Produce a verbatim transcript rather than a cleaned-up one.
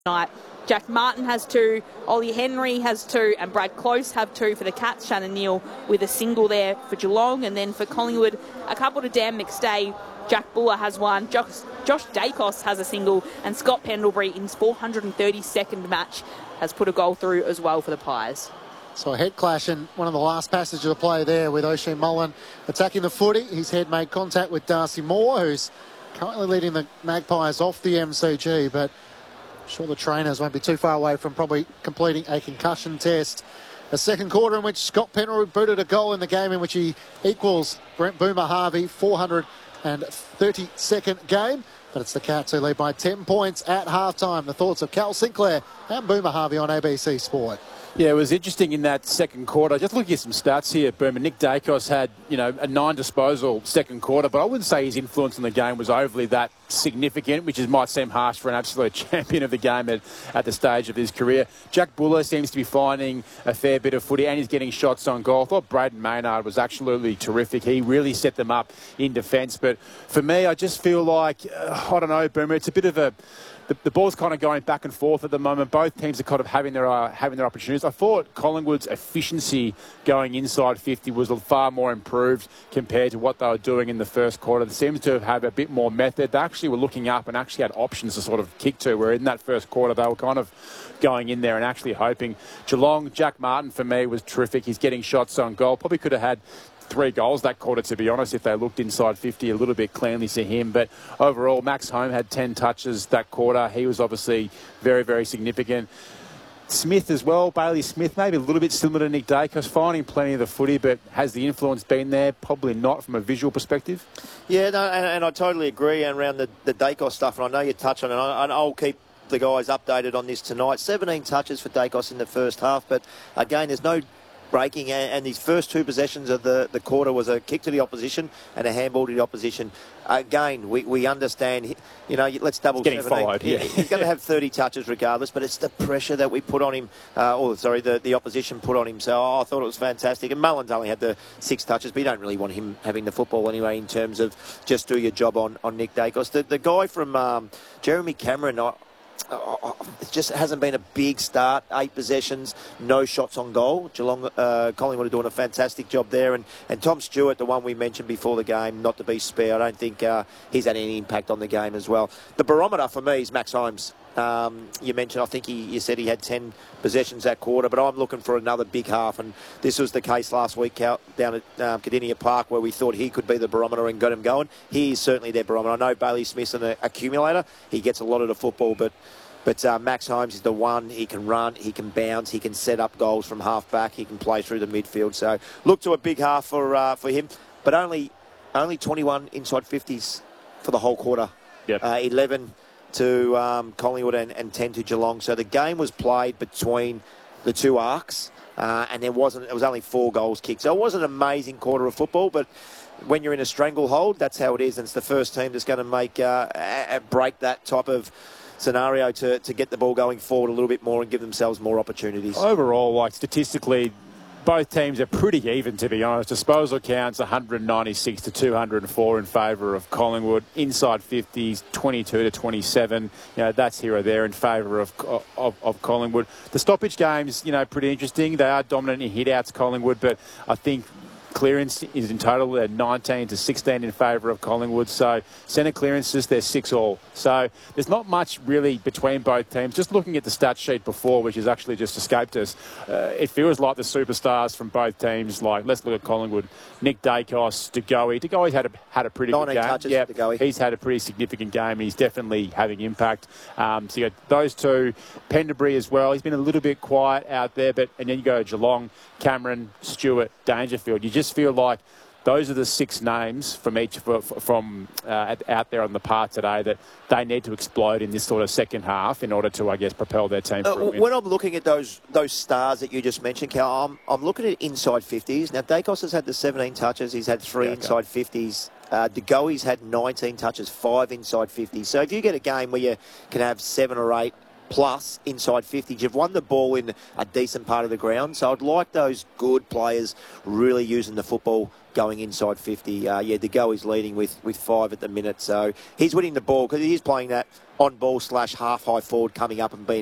Night. Jack Martin has two, Ollie Henry has two, and Brad Close have two for the Cats. Shannon Neal with a single there for Geelong, and then for Collingwood, a couple to Dan McStay. Jack Buller has one, Josh, Josh Dacos has a single, and Scott Pendlebury in his four hundred thirty-second match has put a goal through as well for the Pies. So a head clash in one of the last passages of the play there with Oisin Mullen attacking the footy. His head made contact with Darcy Moore, who's currently leading the Magpies off the M C G, but I'm sure the trainers won't be too far away from probably completing a concussion test. A second quarter in which Scott Pendlebury booted a goal in the game in which he equals Brent Boomer Harvey, four hundred thirty-second game. But it's the Cats who lead by ten points at halftime. The thoughts of Cal Sinclair and Boomer Harvey on A B C Sport. Yeah, it was interesting in that second quarter. Just looking at some stats here, Boomer. Nick Dacos had, you know, a nine disposal second quarter, but I wouldn't say his influence in the game was overly that significant, which is, might seem harsh for an absolute champion of the game at, at the stage of his career. Jack Buller seems to be finding a fair bit of footy, and he's getting shots on goal. I thought Braden Maynard was absolutely terrific. He really set them up in defence. But for me, I just feel like, uh, I don't know, Boomer, it's a bit of a... The, the ball's kind of going back and forth at the moment. Both teams are kind of having their uh, having their opportunities. I thought Collingwood's efficiency going inside fifty was far more improved compared to what they were doing in the first quarter. They seemed to have a bit more method. They actually were looking up and actually had options to sort of kick to, where in that first quarter they were kind of going in there and actually hoping. Geelong, Jack Martin for me was terrific. He's getting shots on goal. Probably could have had three goals that quarter, to be honest, if they looked inside fifty a little bit cleanly to him. But overall, Max Home had ten touches that quarter. He was obviously very, very significant. Smith as well, Bailey Smith, maybe a little bit similar to Nick Dacos, finding plenty of the footy, but has the influence been there? Probably not from a visual perspective. Yeah, no, and, and I totally agree around the, the Dacos stuff, and I know you touch on it, and, I, and I'll keep the guys updated on this tonight. seventeen touches for Dacos in the first half, but again, there's no breaking, and his first two possessions of the, the quarter was a kick to the opposition and a handball to the opposition. Again, we, we understand, you know, let's double getting followed. Yeah. He's going to have thirty touches regardless, but it's the pressure that we put on him, uh, or sorry, the, the opposition put on him. So oh, I thought it was fantastic. And Mullins only had the six touches, but you don't really want him having the football anyway in terms of just do your job on, on Nick Dacos. The, the guy from um, Jeremy Cameron, I, it just hasn't been a big start. Eight possessions, no shots on goal. Geelong, uh, Collingwood are doing a fantastic job there. And, and Tom Stewart, the one we mentioned before the game, not to be spare, I don't think uh, he's had any impact on the game as well. The barometer for me is Max Holmes. Um, you mentioned, I think he, you said he had ten possessions that quarter, but I'm looking for another big half, and this was the case last week out down at um, Cardinia Park, where we thought he could be the barometer and got him going. He is certainly their barometer. I know Bailey Smith's an accumulator. He gets a lot of the football, but But uh, Max Holmes is the one. He can run, he can bounce, he can set up goals from half back, he can play through the midfield. So look to a big half for uh, for him, but only only twenty-one inside fifties for the whole quarter. Yep. Uh, eleven to um, Collingwood and, and ten to Geelong. So the game was played between the two arcs, uh, and there wasn't. It was only four goals kicked. So it wasn't an amazing quarter of football, but when you're in a stranglehold, that's how it is, and it's the first team that's going to make uh, a, a break that type of scenario to, to get the ball going forward a little bit more and give themselves more opportunities. Overall, like statistically, both teams are pretty even, to be honest. Disposal counts one hundred ninety-six to two hundred four in favour of Collingwood. Inside fifties, twenty-two to twenty-seven. You know, that's here or there in favour of, of of Collingwood. The stoppage games, you know, pretty interesting. They are dominant in hit-outs, Collingwood, but I think clearance is in total at nineteen to sixteen in favour of Collingwood. So centre clearances, they're six all. So there's not much really between both teams. Just looking at the stat sheet before, which has actually just escaped us, uh, it feels like the superstars from both teams, like, let's look at Collingwood, Nick Dacos, De Goey. De Goey's had a, had a pretty good game. Touches yeah, De Goey. He's had a pretty significant game. He's definitely having impact. Um, so you got those two, Pendlebury as well. He's been a little bit quiet out there, but and then you go to Geelong, Cameron, Stewart, Dangerfield. You just feel like those are the six names from each from uh, out there on the park today that they need to explode in this sort of second half in order to, I guess, propel their team. Uh, for a win. When I'm looking at those those stars that you just mentioned, Cal, I'm, I'm looking at inside fifties. Now, Dacos has had the seventeen touches. He's had three yeah, okay. inside fifties. Uh, De Goey's had nineteen touches, five inside fifties. So if you get a game where you can have seven or eight plus inside fifties, you've won the ball in a decent part of the ground. So I'd like those good players really using the football going inside fifty. Uh, yeah, De Go is leading with, with five at the minute. So he's winning the ball because he is playing that on-ball slash half-high forward coming up and being